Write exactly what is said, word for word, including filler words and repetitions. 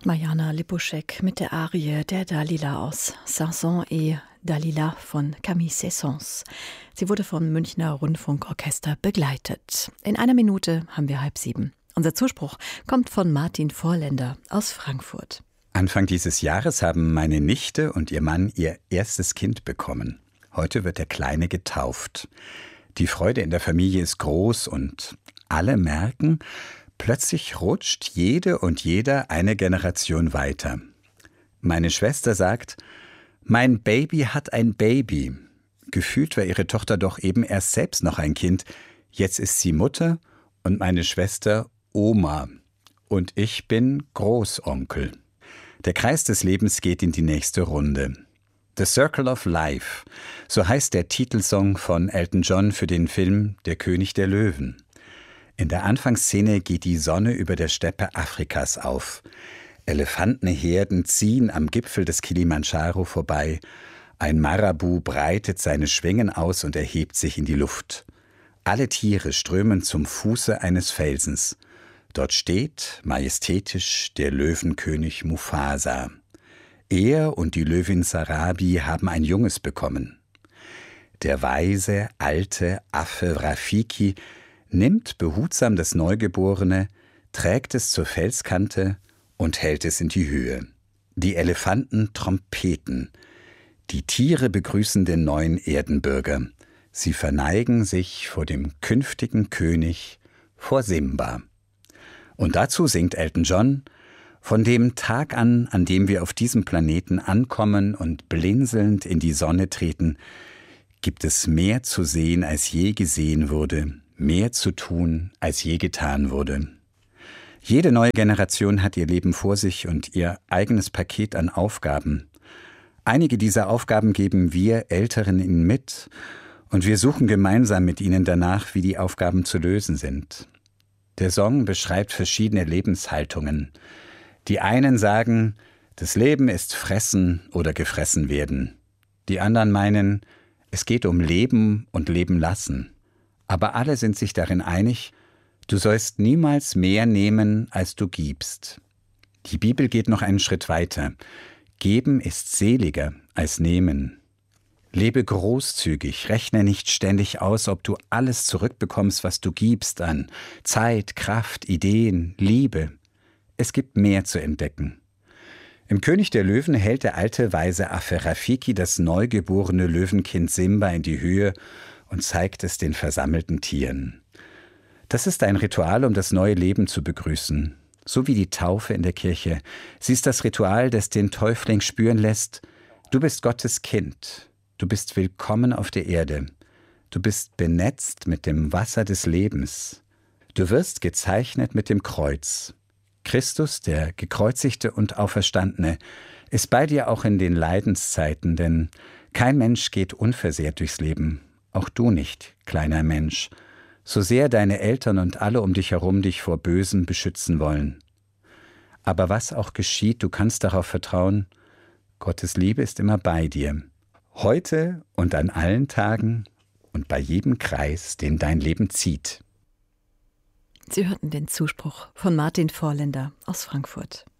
Mariana Lipuschek mit der Arie der Dalila aus Samson et Dalila von Camille Saint-Saëns. Sie wurde vom Münchner Rundfunkorchester begleitet. In einer Minute haben wir halb sieben. Unser Zuspruch kommt von Martin Vorländer aus Frankfurt. Anfang dieses Jahres haben meine Nichte und ihr Mann ihr erstes Kind bekommen. Heute wird der Kleine getauft. Die Freude in der Familie ist groß und alle merken, plötzlich rutscht jede und jeder eine Generation weiter. Meine Schwester sagt, mein Baby hat ein Baby. Gefühlt war ihre Tochter doch eben erst selbst noch ein Kind. Jetzt ist sie Mutter und meine Schwester Oma. Und ich bin Großonkel. Der Kreis des Lebens geht in die nächste Runde. The Circle of Life, so heißt der Titelsong von Elton John für den Film Der König der Löwen. In der Anfangsszene geht die Sonne über der Steppe Afrikas auf. Elefantenherden ziehen am Gipfel des Kilimandscharo vorbei. Ein Marabu breitet seine Schwingen aus und erhebt sich in die Luft. Alle Tiere strömen zum Fuße eines Felsens. Dort steht, majestätisch, der Löwenkönig Mufasa. Er und die Löwin Sarabi haben ein Junges bekommen. Der weise, alte Affe Rafiki nimmt behutsam das Neugeborene, trägt es zur Felskante und hält es in die Höhe. Die Elefanten trompeten. Die Tiere begrüßen den neuen Erdenbürger. Sie verneigen sich vor dem künftigen König, vor Simba. Und dazu singt Elton John: Von dem Tag an, an dem wir auf diesem Planeten ankommen und blinzelnd in die Sonne treten, gibt es mehr zu sehen, als je gesehen wurde, mehr zu tun, als je getan wurde. Jede neue Generation hat ihr Leben vor sich und ihr eigenes Paket an Aufgaben. Einige dieser Aufgaben geben wir Älteren ihnen mit und wir suchen gemeinsam mit ihnen danach, wie die Aufgaben zu lösen sind. Der Song beschreibt verschiedene Lebenshaltungen. Die einen sagen, das Leben ist fressen oder gefressen werden. Die anderen meinen, es geht um Leben und Leben lassen. Aber alle sind sich darin einig, du sollst niemals mehr nehmen, als du gibst. Die Bibel geht noch einen Schritt weiter. Geben ist seliger als nehmen. Lebe großzügig, rechne nicht ständig aus, ob du alles zurückbekommst, was du gibst an Zeit, Kraft, Ideen, Liebe. Es gibt mehr zu entdecken. Im König der Löwen hält der alte weise Affe Rafiki das neugeborene Löwenkind Simba in die Höhe und zeigt es den versammelten Tieren. Das ist ein Ritual, um das neue Leben zu begrüßen, so wie die Taufe in der Kirche. Sie ist das Ritual, das den Täufling spüren lässt, du bist Gottes Kind, du bist willkommen auf der Erde, du bist benetzt mit dem Wasser des Lebens, du wirst gezeichnet mit dem Kreuz. Christus, der Gekreuzigte und Auferstandene, ist bei dir auch in den Leidenszeiten, denn kein Mensch geht unversehrt durchs Leben. Auch du nicht, kleiner Mensch, so sehr deine Eltern und alle um dich herum dich vor Bösem beschützen wollen. Aber was auch geschieht, du kannst darauf vertrauen, Gottes Liebe ist immer bei dir. Heute und an allen Tagen und bei jedem Kreis, den dein Leben zieht. Sie hörten den Zuspruch von Martin Vorländer aus Frankfurt.